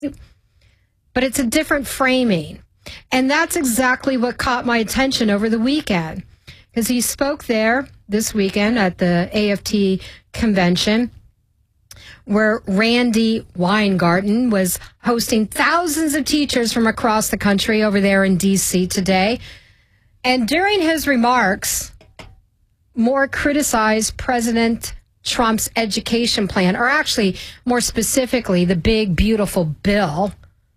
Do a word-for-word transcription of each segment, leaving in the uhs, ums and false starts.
but it's a different framing. And that's exactly what caught my attention over the weekend, because he spoke there this weekend at the A F T convention, where Randi Weingarten was hosting thousands of teachers from across the country over there in D C today. And during his remarks, Moore criticized President Trump's education plan, or actually, more specifically, the big, beautiful bill,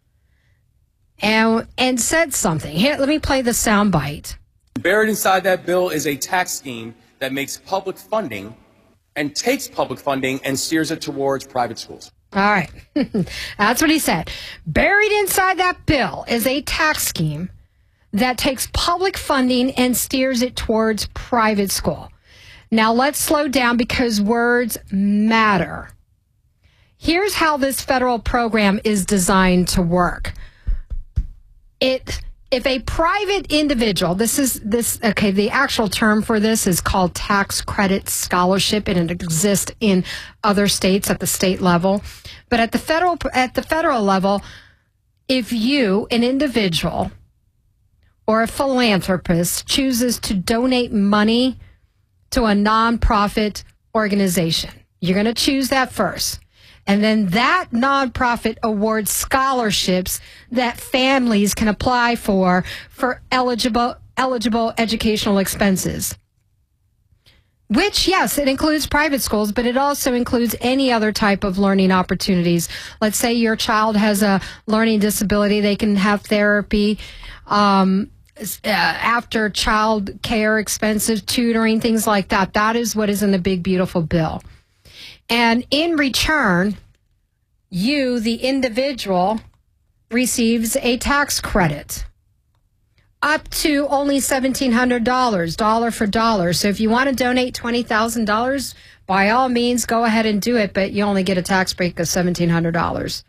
and, and said something. Here, let me play the soundbite. Buried inside that bill is a tax scheme that makes public funding and takes public funding and steers it towards private schools. All right. That's what he said. Buried inside that bill is a tax scheme that takes public funding and steers it towards private school. Now, let's slow down because words matter. Here's how this federal program is designed to work. It, if a private individual, this is this, okay, the actual term for this is called tax credit scholarship, and it exists in other states at the state level. But at the federal, at the federal level, if you, an individual or a philanthropist, chooses to donate money to a nonprofit organization, you're going to choose that first. And then that nonprofit awards scholarships that families can apply for for eligible eligible educational expenses. Which, yes, it includes private schools, but it also includes any other type of learning opportunities. Let's say your child has a learning disability, they can have therapy, um, uh, after child care expenses, tutoring, things like that. That is what is in the big, beautiful bill. And in return, you, the individual, receives a tax credit up to only seventeen hundred dollars, dollar for dollar. So if you want to donate twenty thousand dollars, by all means, go ahead and do it, but you only get a tax break of seventeen hundred dollars.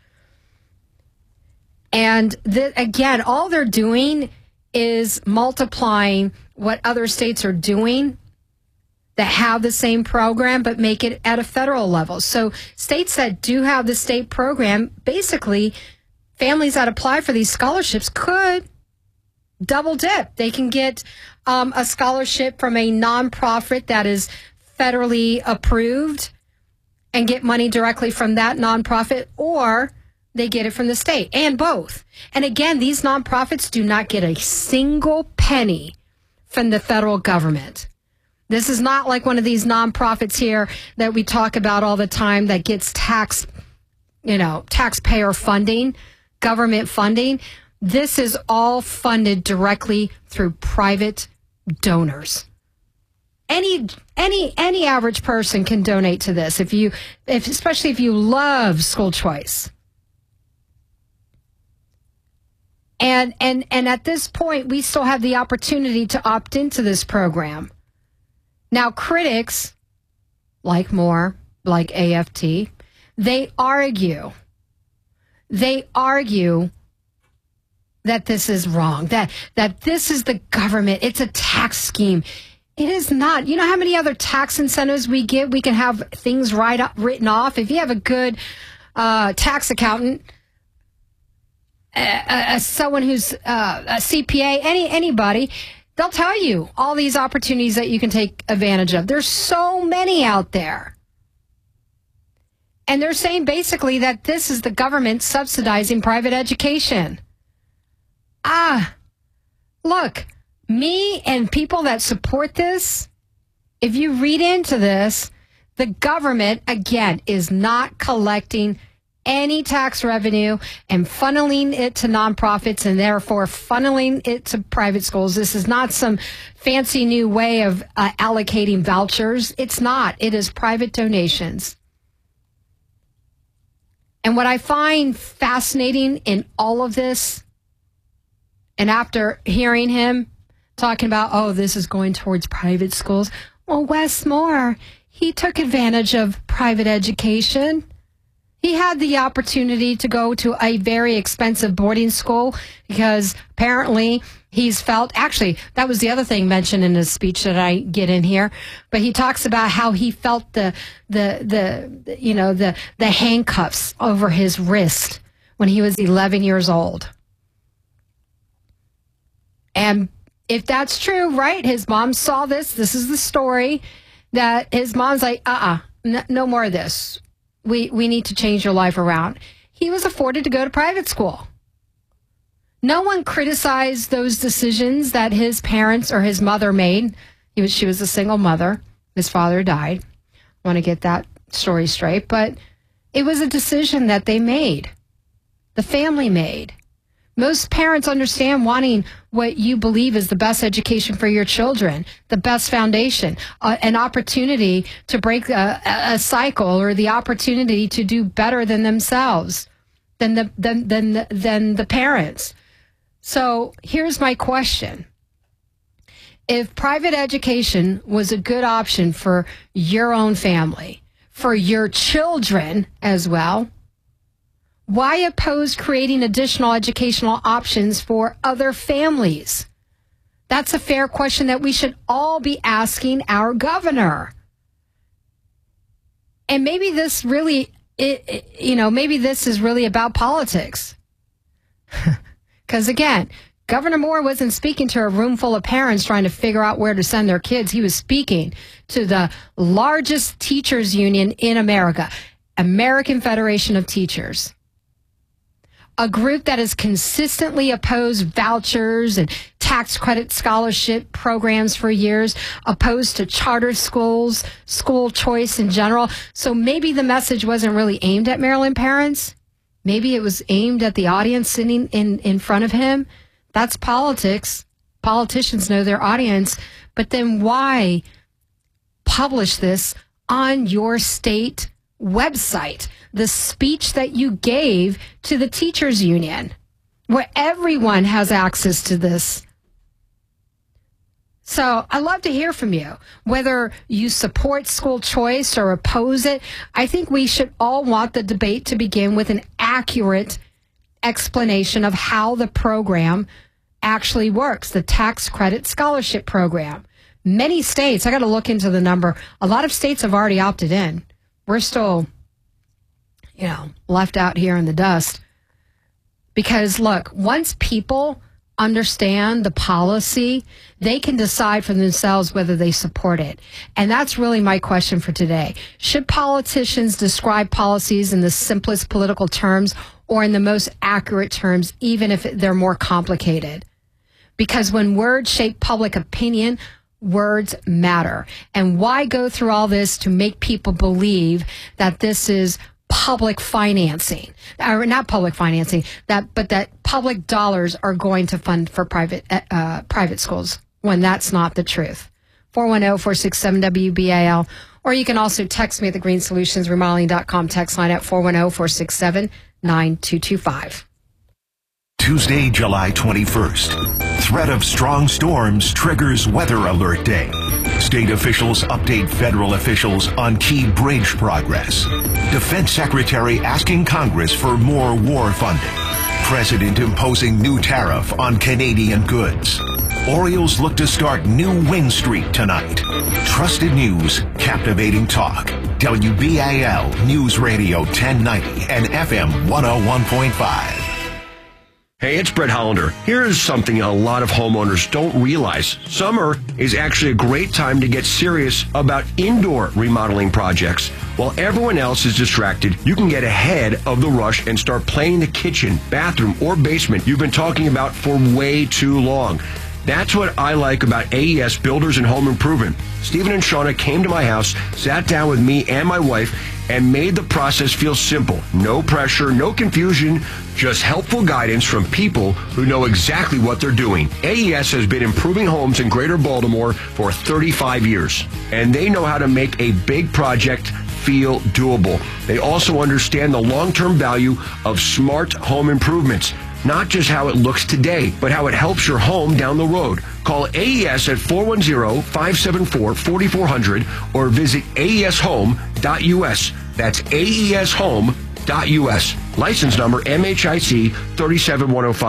And the, again, all they're doing is multiplying what other states are doing that have the same program, but make it at a federal level. So states that do have the state program, basically, families that apply for these scholarships could double dip. They can get um, a scholarship from a nonprofit that is federally approved and get money directly from that nonprofit, or they get it from the state, and both. And again, these nonprofits do not get a single penny from the federal government. This is not like one of these nonprofits here that we talk about all the time that gets tax, you know, taxpayer funding, government funding. This is all funded directly through private donors. Any any any average person can donate to this, if you, if especially if you love school choice. And and and at this point, we still have the opportunity to opt into this program. Now, critics like Moore, like A F T, they argue, they argue that this is wrong, that that this is the government, it's a tax scheme. It is not. You know how many other tax incentives we get? We can have things right up, written off. If you have a good uh, tax accountant, uh, uh, someone who's uh, a C P A, any anybody, they'll tell you all these opportunities that you can take advantage of. There's so many out there. And they're saying basically that this is the government subsidizing private education. Ah, look, me and people that support this, if you read into this, the government, again, is not collecting any tax revenue and funneling it to nonprofits and therefore funneling it to private schools. This is not some fancy new way of uh, allocating vouchers. It's not. It is private donations. And what I find fascinating in all of this, and after hearing him talking about, oh, this is going towards private schools, well, Wes Moore, he took advantage of private education. He had the opportunity to go to a very expensive boarding school because apparently he's felt, actually, that was the other thing mentioned in his speech that I get in here, but he talks about how he felt the, the, the, you know, the, the handcuffs over his wrist when he was eleven years old. And if that's true, right, his mom saw this. This is the story that his mom's like, uh-uh, n- no more of this. We, we need to change your life around. He was afforded to go to private school. No one criticized those decisions that his parents or his mother made. He was, she was a single mother. His father died. I want to get that story straight. But it was a decision that they made. The family made. Most parents understand wanting what you believe is the best education for your children, the best foundation, uh, an opportunity to break a, a cycle, or the opportunity to do better than themselves, than the than than than the parents. So here's my question. If private education was a good option for your own family, for your children as well, why oppose creating additional educational options for other families? That's a fair question that we should all be asking our governor. And maybe this really, it, it, you know, maybe this is really about politics. Because again, Governor Moore wasn't speaking to a room full of parents trying to figure out where to send their kids. He was speaking to the largest teachers union in America, American Federation of Teachers. A group that has consistently opposed vouchers and tax credit scholarship programs for years, opposed to charter schools, school choice in general. So maybe the message wasn't really aimed at Maryland parents. Maybe it was aimed at the audience sitting in, in front of him. That's politics. Politicians know their audience. But then why publish this on your state website? The speech that you gave to the teachers union, where everyone has access to this. So I'd love to hear from you, whether you support school choice or oppose it. I think we should all want the debate to begin with an accurate explanation of how the program actually works, the tax credit scholarship program. Many states, I got to look into the number, a lot of states have already opted in. We're still, you know, left out here in the dust. Because look, once people understand the policy, they can decide for themselves whether they support it. And that's really my question for today. Should politicians describe policies in the simplest political terms or in the most accurate terms, even if they're more complicated? Because when words shape public opinion, words matter. And why go through all this to make people believe that this is public financing, or not public financing, that but that public dollars are going to fund for private uh, private schools, when that's not the truth? four one zero, four six seven, W B A L. Or you can also text me at the green solutions remodeling dot com text line at four one zero, four six seven, nine two two five. Tuesday, July twenty-first. Threat of strong storms triggers Weather Alert Day. State officials update federal officials on key bridge progress. Defense Secretary asking Congress for more war funding. President imposing new tariff on Canadian goods. Orioles look to start new win streak tonight. Trusted news, captivating talk. W B A L News Radio ten ninety and F M one oh one point five. Hey, it's Brett Hollander. Here's something a lot of homeowners don't realize. Summer is actually a great time to get serious about indoor remodeling projects. While everyone else is distracted, you can get ahead of the rush and start planning the kitchen, bathroom, or basement you've been talking about for way too long. That's what I like about A E S Builders and Home Improvement. Stephen and Shauna came to my house, sat down with me and my wife, and made the process feel simple. No pressure, no confusion, just helpful guidance from people who know exactly what they're doing. A E S has been improving homes in Greater Baltimore for thirty-five years, and they know how to make a big project feel doable. They also understand the long-term value of smart home improvements. Not just how it looks today, but how it helps your home down the road. Call A E S at four one zero, five seven four, four four zero zero or visit A E S home dot U S. That's A E S home dot U S. License number M H I C three seven one zero five.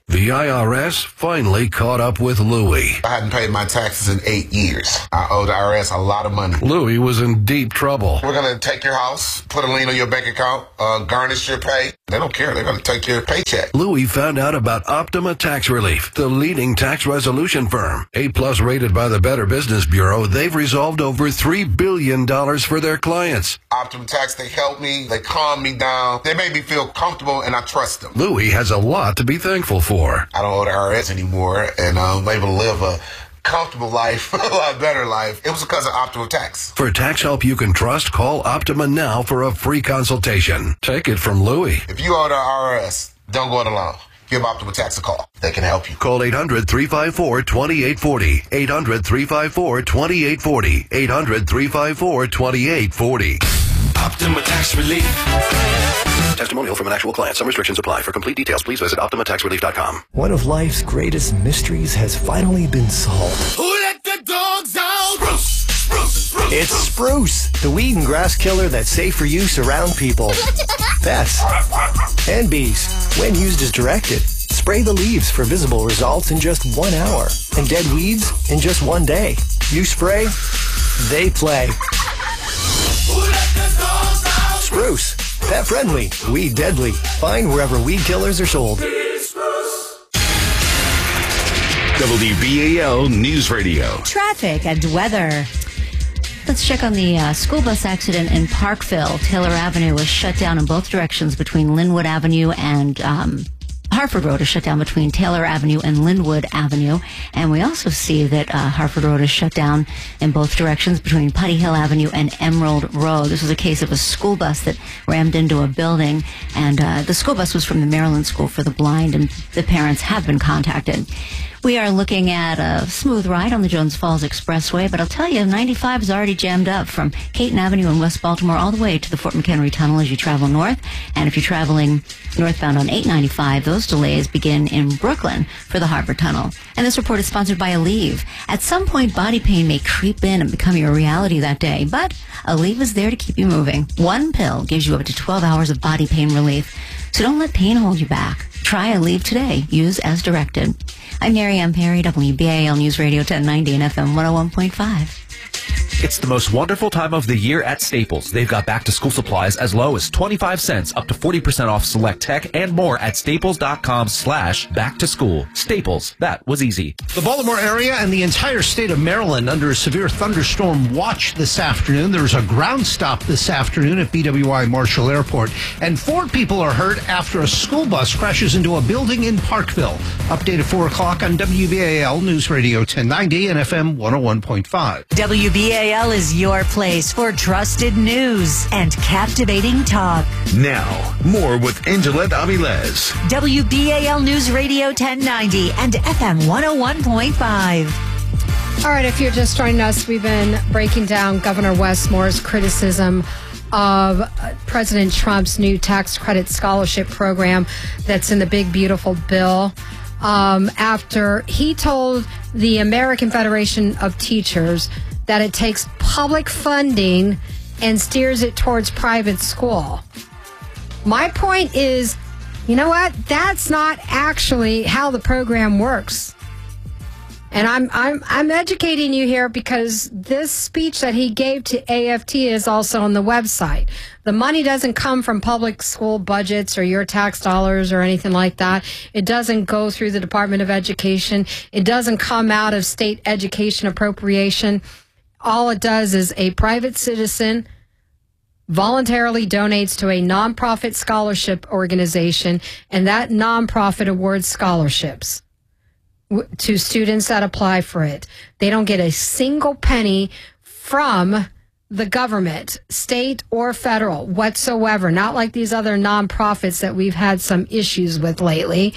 The I R S finally caught up with Louie. I hadn't paid my taxes in eight years. I owe the I R S a lot of money. Louie was in deep trouble. We're going to take your house, put a lien on your bank account, uh, garnish your pay. They don't care. They're going to take your paycheck. Louie found out about Optima Tax Relief, the leading tax resolution firm. A-plus rated by the Better Business Bureau, they've resolved over three billion dollars for their clients. Optima Tax, they help me. They calm me down. They make me feel comfortable, and I trust them. Louie has a lot to be thankful for. I don't owe the I R S anymore, and I'm able to live a comfortable life, a lot better life. It was because of Optima Tax. For tax help you can trust, call Optima now for a free consultation. Take it from Louie. If you owe the I R S, don't go it alone. Give Optima Tax a call. They can help you. Call eight hundred, three five four, two eight four zero. eight hundred, three five four, two eight four zero. eight hundred, three five four, two eight four zero. Optima Tax Relief. Testimonial from an actual client. Some restrictions apply. For complete details, please visit Optima Tax Relief dot com. One of life's greatest mysteries has finally been solved. Who let the dogs out? Spruce, spruce, spruce. It's Spruce, the weed and grass killer that's safe for use around people, pets, and bees. When used as directed, spray the leaves for visible results in just one hour, and dead weeds in just one day. You spray, they play. Who let the dogs out? Spruce, pet friendly, weed deadly. Find wherever weed killers are sold. W B A L News Radio. Traffic and weather. Let's check on the uh, school bus accident in Parkville. Taylor Avenue was shut down in both directions between Linwood Avenue and um, Harford Road is shut down between Taylor Avenue and Linwood Avenue. And we also see that uh, Harford Road is shut down in both directions between Putty Hill Avenue and Emerald Road. This was a case of a school bus that rammed into a building. And uh, the school bus was from the Maryland School for the Blind, and the parents have been contacted. We are looking at a smooth ride on the Jones Falls Expressway, but I'll tell you, ninety-five is already jammed up from Caton Avenue in West Baltimore all the way to the Fort McHenry Tunnel as you travel north. And if you're traveling northbound on eight ninety-five, those delays begin in Brooklyn for the Harbor Tunnel. And this report is sponsored by Aleve. At some point, body pain may creep in and become your reality that day, but Aleve is there to keep you moving. One pill gives you up to twelve hours of body pain relief. So don't let pain hold you back. Try Aleve today. Use as directed. I'm Mary Ann Perry, W B A L News Radio ten ninety and F M one oh one point five. It's the most wonderful time of the year at Staples. They've got back-to-school supplies as low as twenty-five cents, up to forty percent off select tech, and more at staples.com slash back-to-school. Staples. That was easy. The Baltimore area and the entire state of Maryland under a severe thunderstorm watch this afternoon. There's a ground stop this afternoon at B W I Marshall Airport. And four people are hurt after a school bus crashes into a building in Parkville. Update at four o'clock on W B A L News Radio ten ninety and F M one oh one point five. W B A L is your place for trusted news and captivating talk. Now, more with Angela Aviles. W B A L News Radio ten ninety and F M one oh one point five. All right, if you're just joining us, we've been breaking down Governor Wes Moore's criticism of President Trump's new tax credit scholarship program that's in the big, beautiful bill. Um, after he told the American Federation of Teachers that it takes public funding and steers it towards private school. My point is, you know what? That's not actually how the program works. And I'm I'm I'm educating you here because this speech that he gave to A F T is also on the website. The money doesn't come from public school budgets or your tax dollars or anything like that. It doesn't go through the Department of Education. It doesn't come out of state education appropriation. All it does is a private citizen voluntarily donates to a nonprofit scholarship organization, and that nonprofit awards scholarships to students that apply for it. They don't get a single penny from the government, state or federal, whatsoever. Not like these other nonprofits that we've had some issues with lately.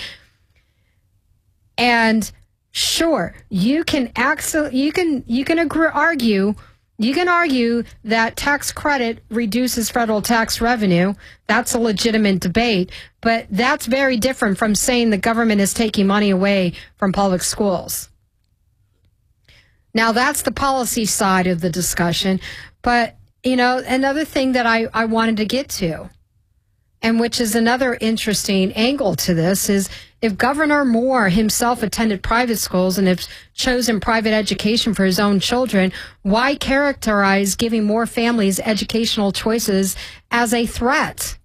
And sure, you can actually, you can you can agree, argue you can argue that tax credit reduces federal tax revenue. That's a legitimate debate, but that's very different from saying the government is taking money away from public schools. Now, that's the policy side of the discussion. But, you know, another thing that I, I wanted to get to and which is another interesting angle to this, is if Governor Moore himself attended private schools and has chosen private education for his own children, why characterize giving more families educational choices as a threat?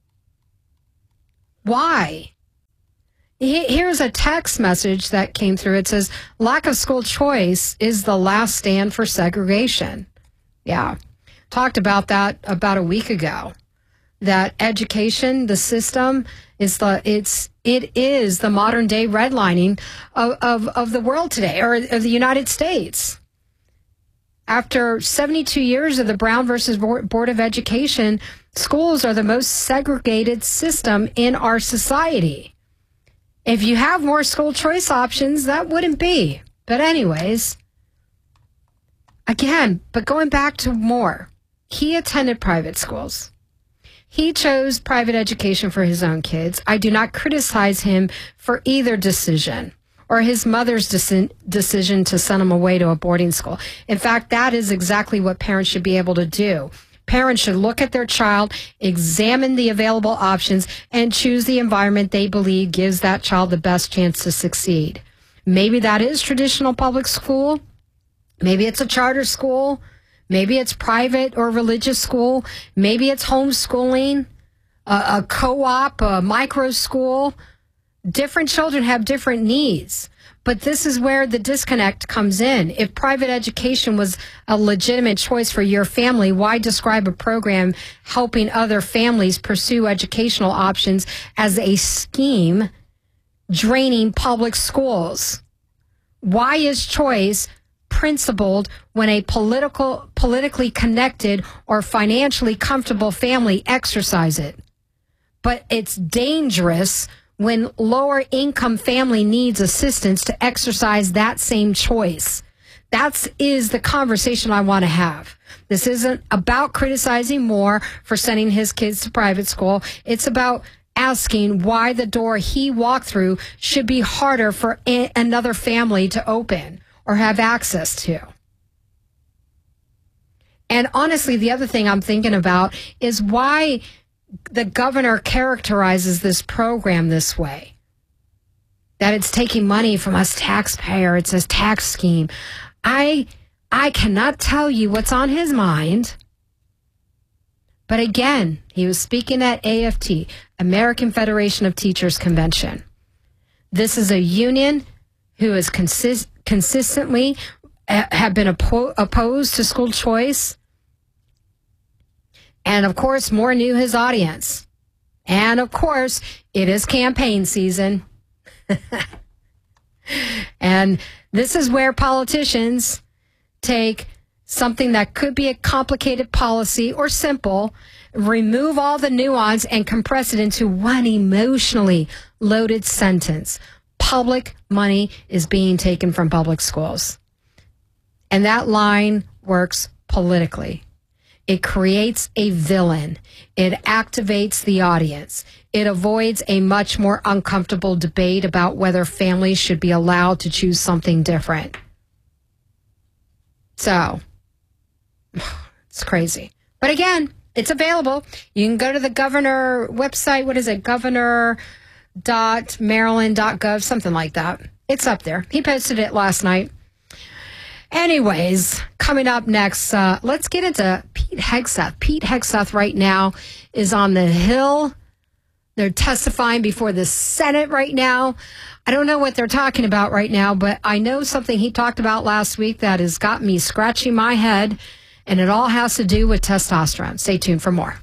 Why? Here's a text message that came through. It says, lack of school choice is the last stand for segregation. Yeah. Talked about that about a week ago. That education, the system, is the it's it is the modern day redlining of, of, of the world today, or of the United States. After seventy-two years of the Brown versus Board of Education, schools are the most segregated system in our society. If you have more school choice options, that wouldn't be. But anyways, again, but going back to Moore, he attended private schools. He chose private education for his own kids. I do not criticize him for either decision, or his mother's deci- decision to send him away to a boarding school. In fact, that is exactly what parents should be able to do. Parents should look at their child, examine the available options, and choose the environment they believe gives that child the best chance to succeed. Maybe that is traditional public school. Maybe it's a charter school. Maybe it's private or religious school. Maybe it's homeschooling, a, a co-op, a micro school. Different children have different needs. But this is where the disconnect comes in. If private education was a legitimate choice for your family, why describe a program helping other families pursue educational options as a scheme draining public schools? Why is choice principled when a political, politically connected or financially comfortable family exercise it? But it's dangerous when lower income family needs assistance to exercise that same choice. That is the conversation I want to have. This isn't about criticizing Moore for sending his kids to private school. It's about asking why the door he walked through should be harder for a- another family to open or have access to. And honestly, the other thing I'm thinking about is why the governor characterizes this program this way. That it's taking money from us taxpayers. It's a tax scheme. I I cannot tell you what's on his mind. But again, he was speaking at A F T, American Federation of Teachers Convention. This is a union who is consist- consistently uh, have been oppo- opposed to school choice. And of course, Moore knew his audience. And of course, it is campaign season. And this is where politicians take something that could be a complicated policy or simple, remove all the nuance and compress it into one emotionally loaded sentence. Public money is being taken from public schools. And that line works politically. It creates a villain. It activates the audience. It avoids a much more uncomfortable debate about whether families should be allowed to choose something different. So, it's crazy. But again, it's available. You can go to the governor website. What is it? governor dot maryland dot gov, something like that. It's up there. He posted it last night. Anyways, coming up next, uh, let's get into Pete Hegseth. Pete Hegseth right now is on the Hill. They're testifying before the Senate right now. I don't know what they're talking about right now, but I know something he talked about last week that has got me scratching my head, and it all has to do with testosterone. Stay tuned for more.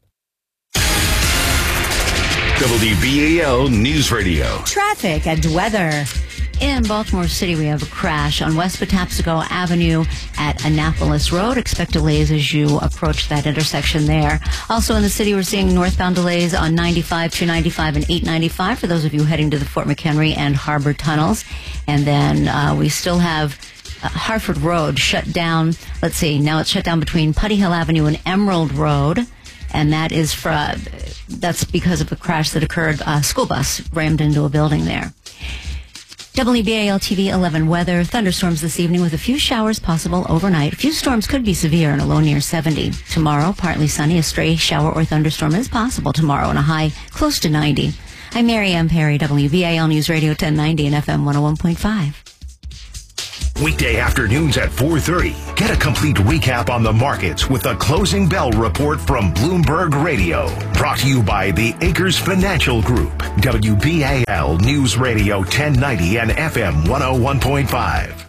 W B A L News Radio. Traffic and weather. In Baltimore City, we have a crash on West Patapsco Avenue at Annapolis Road. Expect delays as you approach that intersection there. Also in the city, we're seeing northbound delays on ninety-five, two ninety-five, and eight ninety-five for those of you heading to the Fort McHenry and Harbor tunnels. And then uh, we still have uh, Hartford Road shut down. Let's see, now it's shut down between Putty Hill Avenue and Emerald Road. And that is for, uh, that's because of a crash that occurred. A school bus rammed into a building there. W B A L T V eleven weather. Thunderstorms this evening with a few showers possible overnight. A few storms could be severe and a low near seventy. Tomorrow, partly sunny. A stray shower or thunderstorm is possible tomorrow and a high close to ninety. I'm Mary Ann Perry, W B A L News Radio ten ninety and F M one oh one point five. Weekday afternoons at four thirty. Get a complete recap on the markets with the Closing Bell Report from Bloomberg Radio. Brought to you by the Acres Financial Group. W B A L News Radio ten ninety and F M one oh one point five.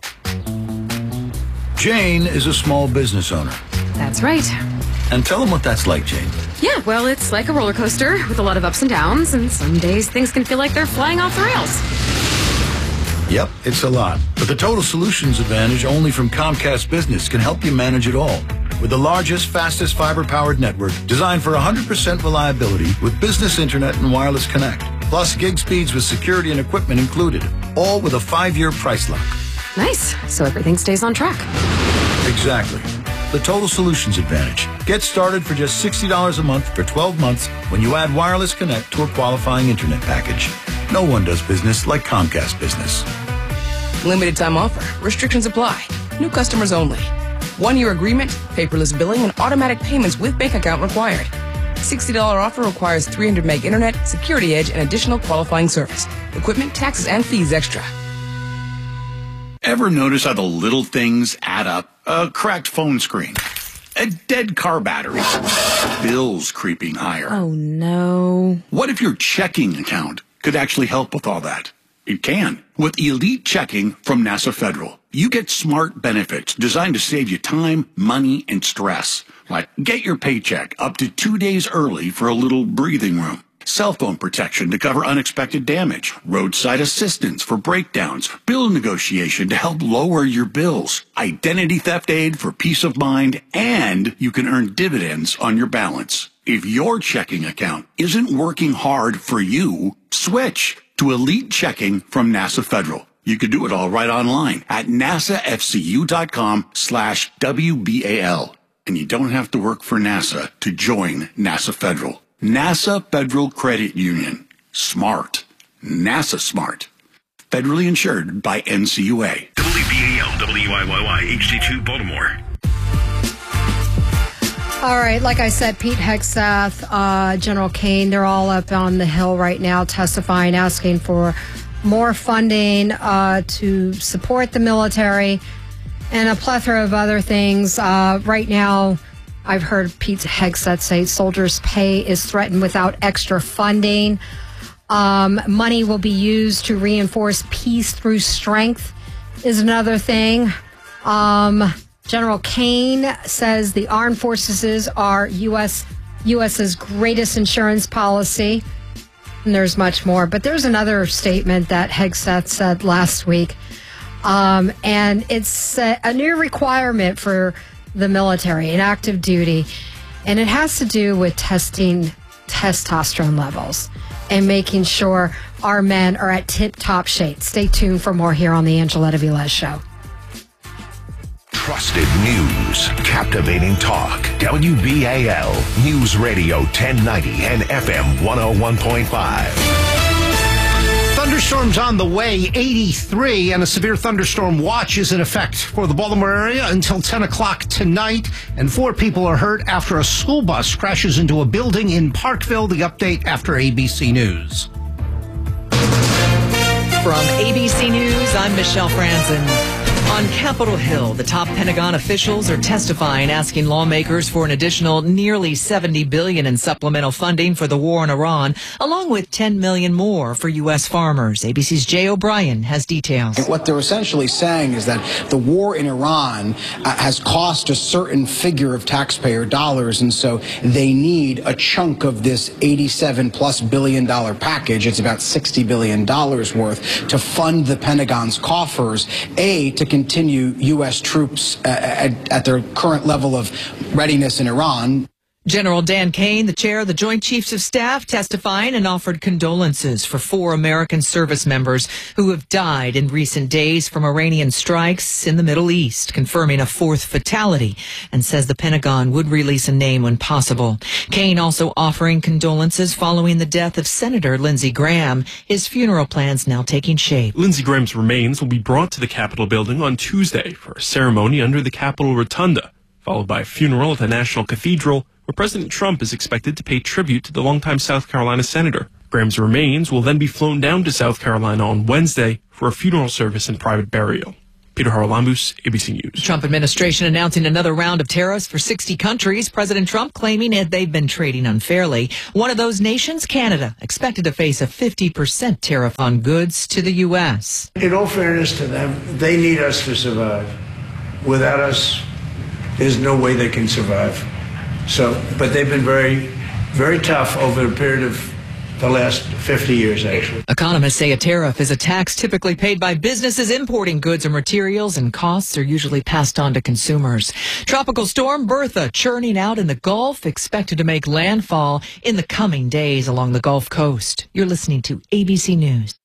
Jane is a small business owner. That's right. And tell them what that's like, Jane. Yeah, well, it's like a roller coaster with a lot of ups and downs, and some days things can feel like they're flying off the rails. Yep, it's a lot. But the Total Solutions Advantage only from Comcast Business can help you manage it all. With the largest, fastest fiber-powered network designed for one hundred percent reliability with business internet and wireless connect. Plus gig speeds with security and equipment included. All with a five-year price lock. Nice. So everything stays on track. Exactly. The Total Solutions Advantage. Get started for just sixty dollars a month for twelve months when you add wireless connect to a qualifying internet package. No one does business like Comcast Business. Limited time offer. Restrictions apply. New customers only. One-year agreement, paperless billing, and automatic payments with bank account required. sixty dollars offer requires three hundred meg internet, security edge, and additional qualifying service. Equipment, taxes, and fees extra. Ever notice how the little things add up? A cracked phone screen, a dead car battery, bills creeping higher. Oh, no. What if your checking account could actually help with all that? It can. With Elite Checking from NASA Federal, you get smart benefits designed to save you time, money, and stress. Like get your paycheck up to two days early for a little breathing room. Cell phone protection to cover unexpected damage. Roadside assistance for breakdowns. Bill negotiation to help lower your bills. Identity theft aid for peace of mind. And you can earn dividends on your balance. If your checking account isn't working hard for you, switch to Elite Checking from NASA Federal. You can do it all right online at nasafcu.com slash WBAL. And you don't have to work for NASA to join NASA Federal. NASA Federal Credit Union. Smart. NASA Smart. Federally insured by N C U A. W B A L, W I Y Y, H D two, Baltimore. All right, like I said, Pete Hegseth, uh, General Kane, they're all up on the Hill right now testifying, asking for more funding uh, to support the military and a plethora of other things. Uh, right now, I've heard Pete Hegseth say soldiers' pay is threatened without extra funding. Um, money will be used to reinforce peace through strength is another thing. Um, General Kane says the armed forces are U S US's greatest insurance policy. And there's much more. But there's another statement that Hegseth said last week. Um, and it's a, a new requirement for the military in active duty. And it has to do with testing testosterone levels and making sure our men are at tip-top shape. Stay tuned for more here on the Angeletta Velez Show. Trusted news, captivating talk. W B A L News Radio ten ninety and F M one oh one point five. Thunderstorms on the way, eighty-three, and a severe thunderstorm watch is in effect for the Baltimore area until ten o'clock tonight. And four people are hurt after a school bus crashes into a building in Parkville. The update after A B C News. From A B C News, I'm Michelle Franzen. On Capitol Hill, the top Pentagon officials are testifying, asking lawmakers for an additional nearly seventy billion dollars in supplemental funding for the war in Iran, along with ten million dollars more for U S farmers. A B C's Jay O'Brien has details. What they're essentially saying is that the war in Iran uh, has cost a certain figure of taxpayer dollars, and so they need a chunk of this eighty-seven plus billion dollar package. It's about sixty billion dollars worth to fund the Pentagon's coffers, A, to continue U S troops uh, at, at their current level of readiness in Iran. General Dan Kane, the chair of the Joint Chiefs of Staff, testifying and offered condolences for four American service members who have died in recent days from Iranian strikes in the Middle East, confirming a fourth fatality, and says the Pentagon would release a name when possible. Kane also offering condolences following the death of Senator Lindsey Graham. His funeral plans now taking shape. Lindsey Graham's remains will be brought to the Capitol building on Tuesday for a ceremony under the Capitol Rotunda, followed by a funeral at the National Cathedral, where President Trump is expected to pay tribute to the longtime South Carolina senator. Graham's remains will then be flown down to South Carolina on Wednesday for a funeral service and private burial. Peter Haralambous, A B C News. Trump administration announcing another round of tariffs for sixty countries. President Trump claiming that they've been trading unfairly. One of those nations, Canada, expected to face a fifty percent tariff on goods to the U S. In all fairness to them, they need us to survive. Without us, there's no way they can survive. So, but they've been very, very tough over a period of the last fifty years, actually. Economists say a tariff is a tax typically paid by businesses importing goods or materials, and costs are usually passed on to consumers. Tropical storm Bertha churning out in the Gulf, expected to make landfall in the coming days along the Gulf Coast. You're listening to A B C News.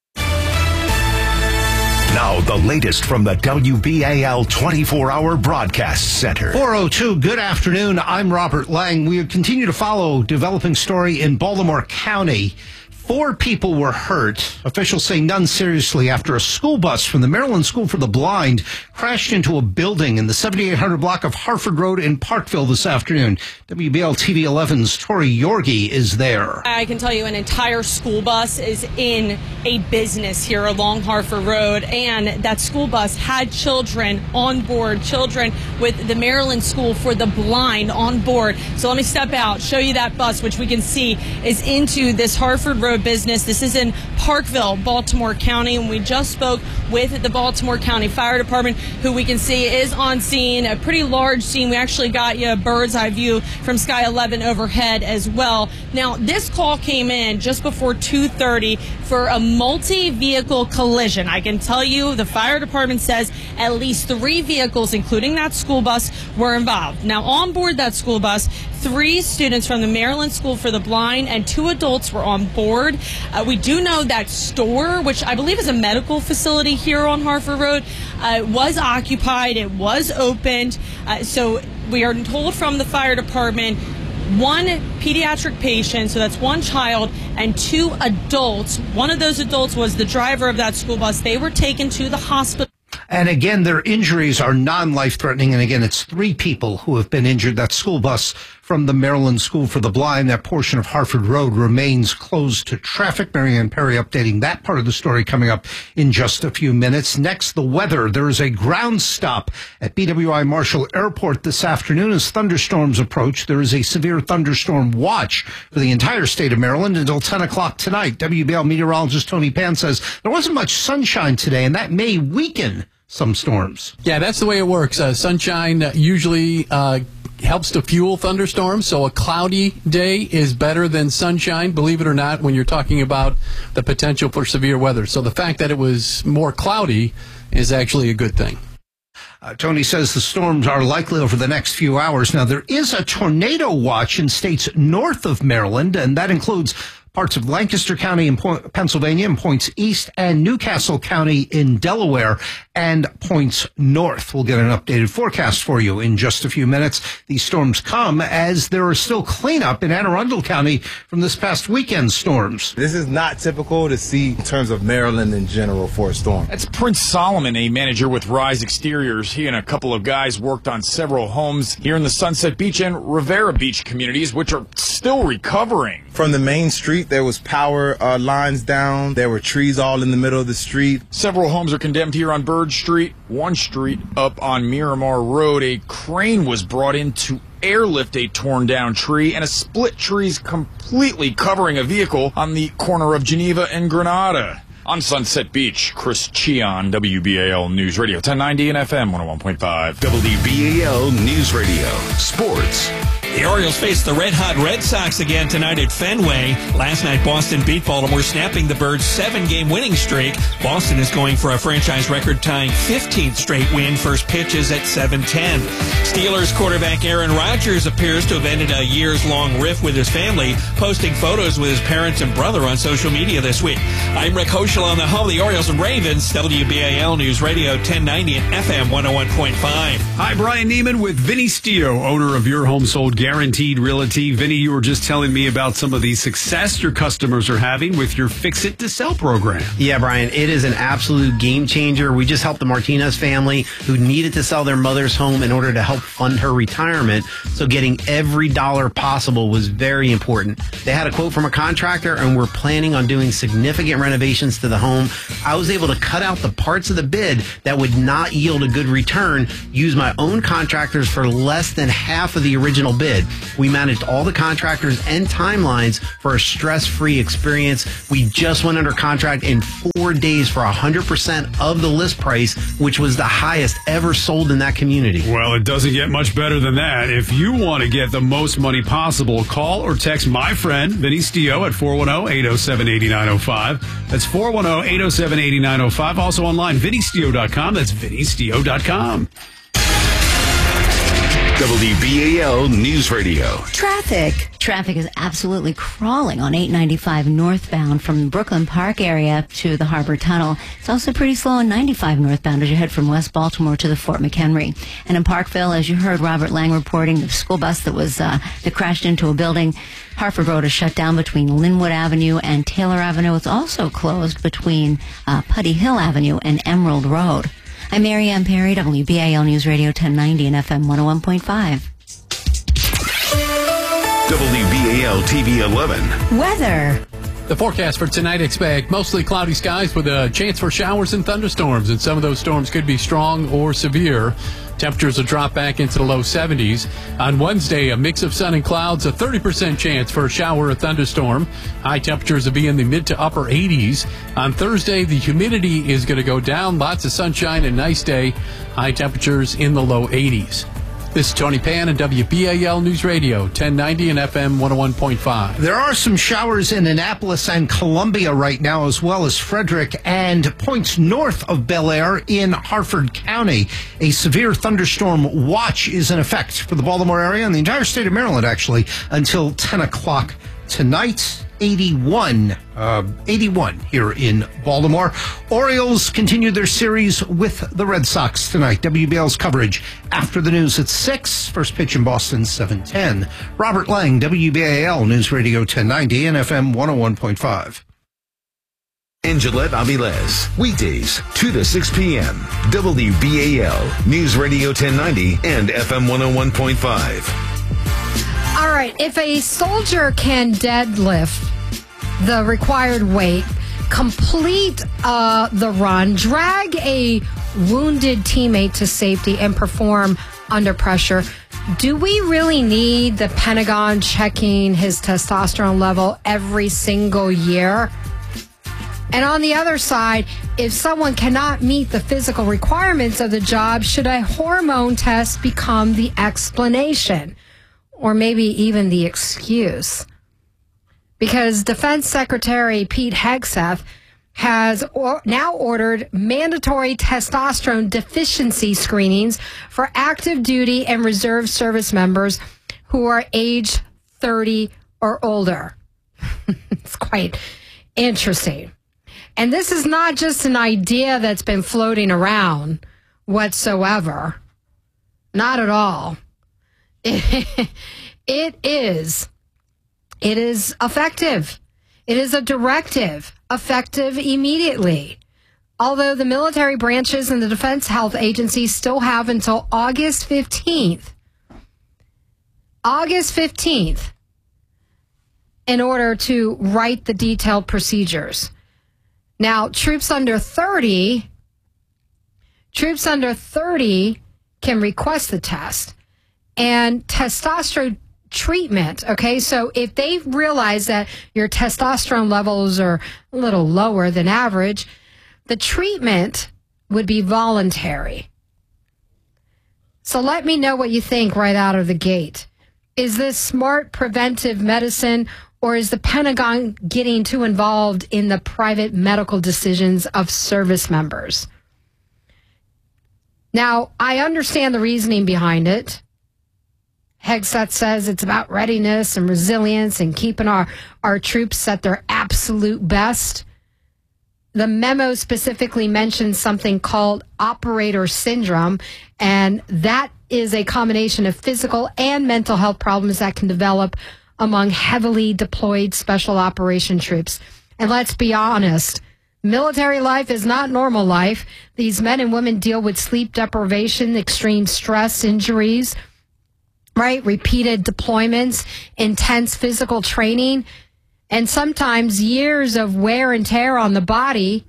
Now, the latest from the W B A L twenty-four hour Broadcast Center. four oh two, good afternoon. I'm Robert Lang. We continue to follow developing story in Baltimore County. Four people were hurt. Officials say none seriously after a school bus from the Maryland School for the Blind crashed into a building in the seventy-eight hundred block of Harford Road in Parkville this afternoon. W B L T V eleven's Tori Yorgi is there. I can tell you an entire school bus is in a business here along Harford Road, and that school bus had children on board, children with the Maryland School for the Blind on board. So let me step out, show you that bus, which we can see is into this Harford Road business. This is in Parkville, Baltimore County, and we just spoke with the Baltimore County Fire Department, who we can see is on scene, a pretty large scene. We actually got you a bird's eye view from Sky eleven overhead as well. Now, this call came in just before two thirty for a multi-vehicle collision. I can tell you the fire department says at least three vehicles, including that school bus, were involved. Now, on board that school bus, three students from the Maryland School for the Blind and two adults were on board. Uh, we do know that store, which I believe is a medical facility here on Harford Road, uh, was occupied. It was opened. Uh, so we are told from the fire department, one pediatric patient, so that's one child, and two adults. One of those adults was the driver of that school bus. They were taken to the hospital. And again, their injuries are non-life-threatening. And again, it's three people who have been injured. That school bus from the Maryland School for the Blind, that portion of Harford Road remains closed to traffic. Marianne Perry updating that part of the story coming up in just a few minutes. Next, the weather. There is a ground stop at B W I Marshall Airport this afternoon as thunderstorms approach. There is a severe thunderstorm watch for the entire state of Maryland until ten o'clock tonight. W B L meteorologist Tony Pan says there wasn't much sunshine today, and that may weaken some storms. Yeah, that's the way it works. Uh, sunshine usually uh, helps to fuel thunderstorms, so a cloudy day is better than sunshine, believe it or not, when you're talking about the potential for severe weather. So the fact that it was more cloudy is actually a good thing. Uh, Tony says the storms are likely over the next few hours. Now, there is a tornado watch in states north of Maryland, and that includes parts of Lancaster County in Pennsylvania and points east, and Newcastle County in Delaware and points north. We'll get an updated forecast for you in just a few minutes. These storms come as there is still cleanup in Anne Arundel County from this past weekend's storms. This is not typical to see in terms of Maryland in general for a storm. That's Prince Solomon, a manager with Rise Exteriors. He and a couple of guys worked on several homes here in the Sunset Beach and Rivera Beach communities, which are still recovering. From the main street, there was power uh, lines down. There were trees all in the middle of the street. Several homes are condemned here on Bird Street. One street up on Miramar Road, a crane was brought in to airlift a torn down tree, and a split tree's completely covering a vehicle on the corner of Geneva and Granada. On Sunset Beach, Chris Cheon, W B A L News Radio, ten ninety and F M one oh one point five. W B A L News Radio, sports. The Orioles face the red-hot Red Sox again tonight at Fenway. Last night, Boston beat Baltimore, snapping the Birds' seven-game winning streak. Boston is going for a franchise record-tying fifteenth straight win. First pitch is at seven ten. Steelers quarterback Aaron Rodgers appears to have ended a years-long rift with his family, posting photos with his parents and brother on social media this week. I'm Rick Hoschel on the home of the Orioles and Ravens, W B A L News Radio ten ninety and F M one oh one point five. Hi, Brian Neiman with Vinny Stio, owner of Your Home Sold Guaranteed Realty. Vinny, you were just telling me about some of the success your customers are having with your Fix It to Sell program. Yeah, Brian, it is an absolute game changer. We just helped the Martinez family who needed to sell their mother's home in order to help fund her retirement. So getting every dollar possible was very important. They had a quote from a contractor and were planning on doing significant renovations to the home. I was able to cut out the parts of the bid that would not yield a good return, use my own contractors for less than half of the original bid. We managed all the contractors and timelines for a stress-free experience. We just went under contract in four days for one hundred percent of the list price, which was the highest ever sold in that community. Well, it doesn't get much better than that. If you want to get the most money possible, call or text my friend, Vinny Stio, at four one zero, eight zero seven, eight nine zero five. That's four one zero, eight zero seven, eight nine zero five. Also online, vinny stio dot com. That's vinny stio dot com. W B A L News Radio. Traffic. Traffic is absolutely crawling on eight ninety-five northbound from the Brooklyn Park area to the Harbor Tunnel. It's also pretty slow on ninety-five northbound as you head from West Baltimore to the Fort McHenry. And in Parkville, as you heard Robert Lang reporting, the school bus that was uh, that crashed into a building. Harford Road is shut down between Linwood Avenue and Taylor Avenue. It's also closed between uh, Putty Hill Avenue and Emerald Road. I'm Mary Ann Perry, W B A L News Radio ten ninety and F M one oh one point five. W B A L T V eleven. Weather. The forecast for tonight, expect mostly cloudy skies with a chance for showers and thunderstorms, and some of those storms could be strong or severe. Temperatures will drop back into the low seventies. On Wednesday, a mix of sun and clouds, a thirty percent chance for a shower or thunderstorm. High temperatures will be in the mid to upper eighties. On Thursday, the humidity is going to go down. Lots of sunshine and nice day. High temperatures in the low eighties. This is Tony Pan and W B A L News Radio, ten ninety and F M one oh one point five. There are some showers in Annapolis and Columbia right now, as well as Frederick and points north of Bel Air in Harford County. A severe thunderstorm watch is in effect for the Baltimore area and the entire state of Maryland, actually, until ten o'clock tonight. eighty-one, uh, eighty-one here in Baltimore. Orioles continue their series with the Red Sox tonight. W B L's coverage after the news at six. First pitch in Boston, seven ten. Robert Lang, W B A L News Radio ten ninety and F M one oh one point five. And Gillette Aviles, weekdays, two to six p.m. W B A L News Radio ten ninety and F M one oh one point five. All right, if a soldier can deadlift the required weight, complete uh, the run, drag a wounded teammate to safety, and perform under pressure, do we really need the Pentagon checking his testosterone level every single year? And on the other side, if someone cannot meet the physical requirements of the job, should a hormone test become the explanation? Or maybe even the excuse? Because Defense Secretary Pete Hegseth has or now ordered mandatory testosterone deficiency screenings for active duty and reserve service members who are age thirty or older. It's quite interesting. And this is not just an idea that's been floating around whatsoever. Not at all. It, it is. It is effective. It is a directive, effective immediately. Although the military branches and the Defense Health Agency still have until August fifteenth, August fifteenth, in order to write the detailed procedures. Now, troops under thirty, troops under thirty can request the test. And testosterone treatment, okay? So if they realize that your testosterone levels are a little lower than average, the treatment would be voluntary. So let me know what you think right out of the gate. Is this smart preventive medicine, or is the Pentagon getting too involved in the private medical decisions of service members? Now, I understand the reasoning behind it. Hegseth says it's about readiness and resilience and keeping our, our troops at their absolute best. The memo specifically mentions something called operator syndrome, and that is a combination of physical and mental health problems that can develop among heavily deployed special operation troops. And let's be honest, military life is not normal life. These men and women deal with sleep deprivation, extreme stress, injuries, right? Repeated deployments, intense physical training, and sometimes years of wear and tear on the body.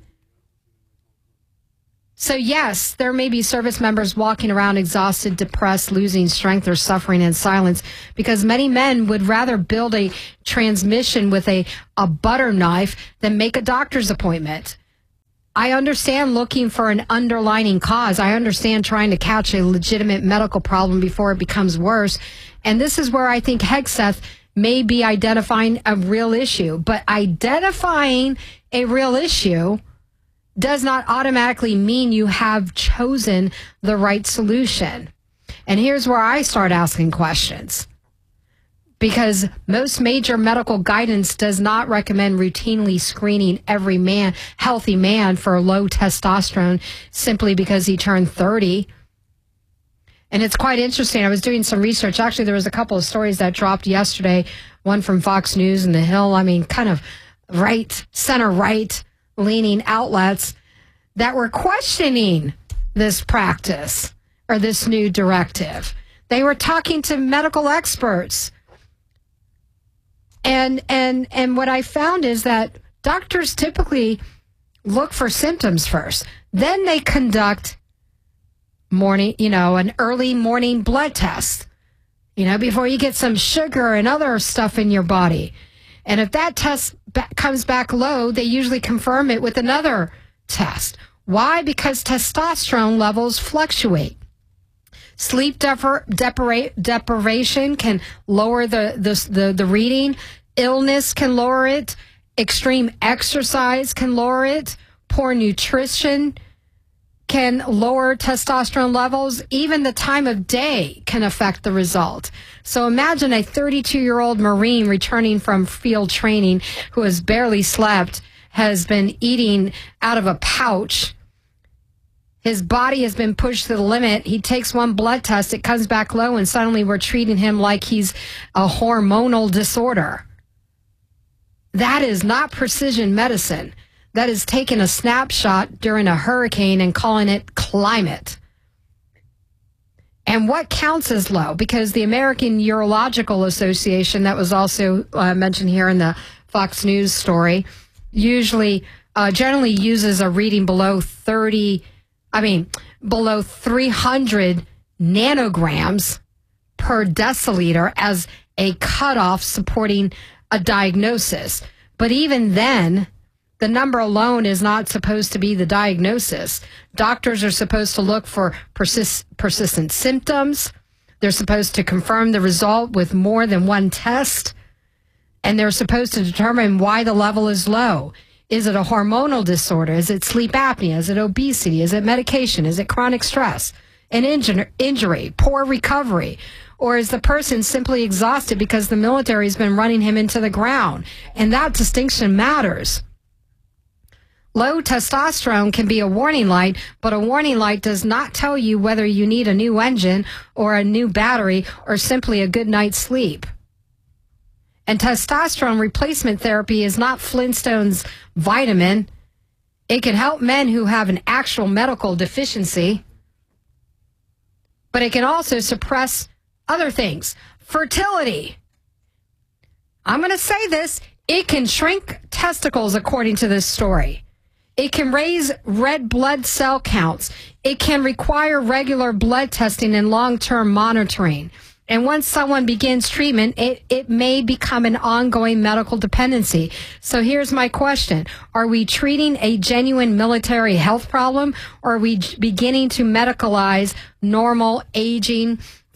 So yes, there may be service members walking around exhausted, depressed, losing strength, or suffering in silence, because many men would rather build a transmission with a, a butter knife than make a doctor's appointment. I understand looking for an underlying cause. I understand trying to catch a legitimate medical problem before it becomes worse. And this is where I think Hegseth may be identifying a real issue. But identifying a real issue does not automatically mean you have chosen the right solution. And here's where I start asking questions. Because most major medical guidance does not recommend routinely screening every man, healthy man for low testosterone simply because he turned thirty. And it's quite interesting. I was doing some research. Actually, there was a couple of stories that dropped yesterday, one from Fox News and The Hill. I mean, kind of right, center right leaning outlets that were questioning this practice or this new directive. They were talking to medical experts. And and and what I found is that doctors typically look for symptoms first. Then they conduct morning, you know, an early morning blood test, you know, before you get some sugar and other stuff in your body. And if that test ba- comes back low, they usually confirm it with another test. Why? Because testosterone levels fluctuate. Sleep depri- depri- deprivation can lower the, the, the, the reading. Illness can lower it. Extreme exercise can lower it. Poor nutrition can lower testosterone levels. Even the time of day can affect the result. So imagine a thirty-two-year-old Marine returning from field training who has barely slept, has been eating out of a pouch. His body has been pushed to the limit. He takes one blood test, it comes back low, and suddenly we're treating him like he's a hormonal disorder. That is not precision medicine. That is taking a snapshot during a hurricane and calling it climate. And what counts as low? Because the American Urological Association, that was also uh, mentioned here in the Fox News story, usually uh, generally uses a reading below thirty, I mean, below three hundred nanograms per deciliter as a cutoff supporting a diagnosis. But even then, the number alone is not supposed to be the diagnosis. Doctors are supposed to look for persist, persistent symptoms. They're supposed to confirm the result with more than one test. And they're supposed to determine why the level is low. Is it a hormonal disorder? Is it sleep apnea? Is it obesity? Is it medication? Is it chronic stress? An inju- injury? Poor recovery? Or is the person simply exhausted because the military has been running him into the ground? And that distinction matters. Low testosterone can be a warning light, but a warning light does not tell you whether you need a new engine or a new battery or simply a good night's sleep. And testosterone replacement therapy is not Flintstone's vitamin. It can help men who have an actual medical deficiency, but it can also suppress other things. Fertility. I'm going to say this. It can shrink testicles, according to this story. It can raise red blood cell counts. It can require regular blood testing and long-term monitoring. And once someone begins treatment, it, it may become an ongoing medical dependency. So here's my question. Are we treating a genuine military health problem, or are we beginning to medicalize normal aging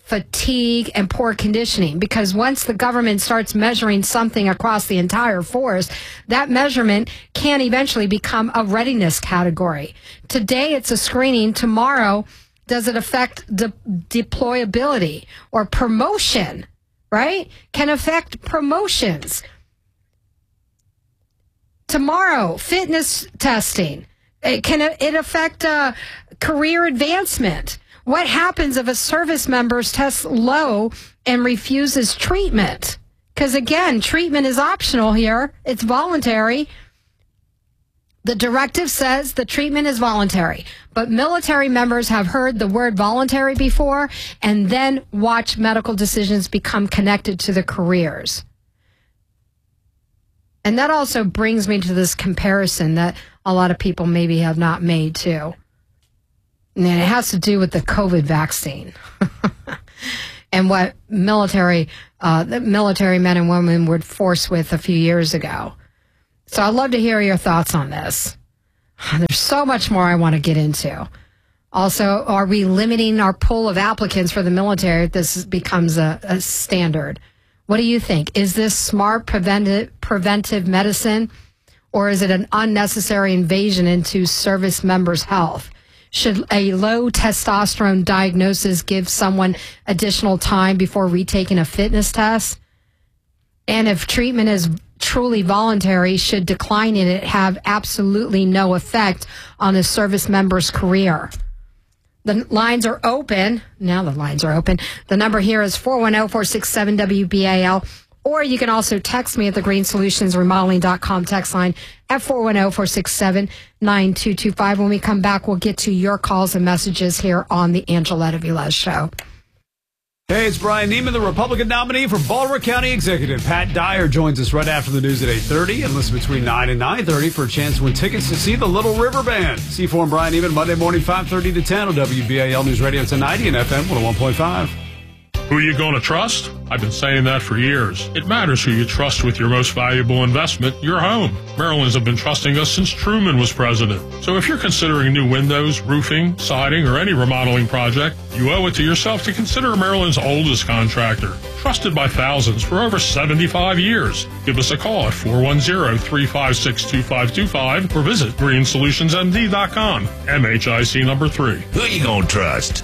fatigue, and poor conditioning. Because once the government starts measuring something across the entire force, that measurement can eventually become a readiness category. Today, it's a screening. Tomorrow, does it affect de- deployability or promotion, right? Can affect promotions. Tomorrow, fitness testing. It can it affect uh, career advancement? What happens if a service member tests low and refuses treatment? Because again, treatment is optional here. It's voluntary. The directive says the treatment is voluntary, but military members have heard the word voluntary before and then watch medical decisions become connected to the careers. And that also brings me to this comparison that a lot of people maybe have not made too. And it has to do with the COVID vaccine and what military, uh, the military men and women were forced with a few years ago. So I'd love to hear your thoughts on this. There's so much more I want to get into. Also, are we limiting our pool of applicants for the military if this becomes a, a standard? What do you think? Is this smart preventive, preventive medicine, or is it an unnecessary invasion into service members' health? Should a low testosterone diagnosis give someone additional time before retaking a fitness test? And if treatment is truly voluntary, should declining it have absolutely no effect on the service member's career? The lines are open. Now the lines are open. The number here is four one zero, four six seven, W B A L. Or you can also text me at the green solutions remodeling dot com text line at four one zero, four six seven, nine two two five. When we come back, we'll get to your calls and messages here on the Angeletta Velez Show. Hey, it's Brian Neiman, the Republican nominee for Baldwin County Executive. Pat Dyer joins us right after the news at eight thirty, and listen between nine and nine thirty for a chance to win tickets to see the Little River Band. C four and Brian Neiman, Monday morning, five thirty to ten on W B A L News Radio ten ninety and F M one oh one point five. Who are you going to trust? I've been saying that for years. It matters who you trust with your most valuable investment, your home. Maryland's have been trusting us since Truman was president. So if you're considering new windows, roofing, siding, or any remodeling project, you owe it to yourself to consider Maryland's oldest contractor. Trusted by thousands for over seventy-five years. Give us a call at four one zero, three five six, two five two five or visit green solutions m d dot com. M H I C number three. Who you gonna trust?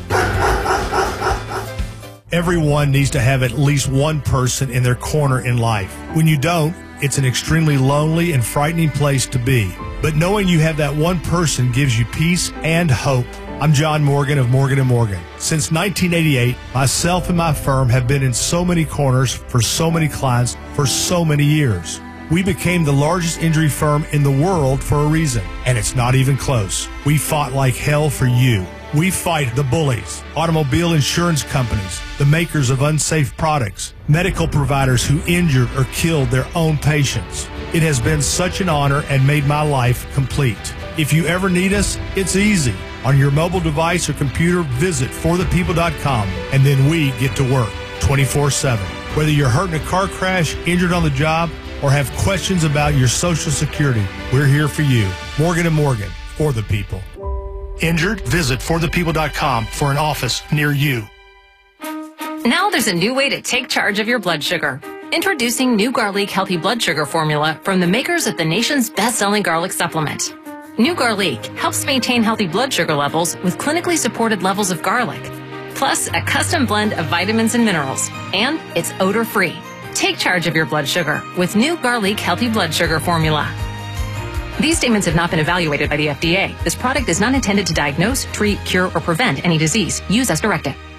Everyone needs to have at least one person in their corner in life. When you don't, it's an extremely lonely and frightening place to be. But knowing you have that one person gives you peace and hope. I'm John Morgan of Morgan and Morgan. Since nineteen eighty-eight, myself and my firm have been in so many corners for so many clients for so many years. We became the largest injury firm in the world for a reason, and it's not even close. We fought like hell for you. We fight the bullies, automobile insurance companies, the makers of unsafe products, medical providers who injured or killed their own patients. It has been such an honor and made my life complete. If you ever need us, it's easy. On your mobile device or computer, visit for the people dot com, and then we get to work twenty-four seven. Whether you're hurt in a car crash, injured on the job, or have questions about your Social Security, we're here for you. Morgan and Morgan, for the people. Injured? Visit for the people dot com for an office near you. Now there's a new way to take charge of your blood sugar. Introducing new Garlic Healthy Blood Sugar Formula from the makers of the nation's best-selling garlic supplement. New Garlic helps maintain healthy blood sugar levels with clinically supported levels of garlic, plus a custom blend of vitamins and minerals, and it's odor-free. Take charge of your blood sugar with new Garlic Healthy Blood Sugar Formula. These statements have not been evaluated by the F D A. This product is not intended to diagnose, treat, cure, or prevent any disease. Use as directed.